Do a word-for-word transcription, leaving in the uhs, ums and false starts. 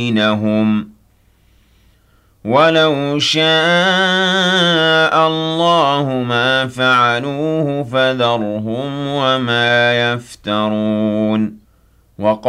بينهم ولو شاء الله ما فعلوه فذرهم وما يفترون.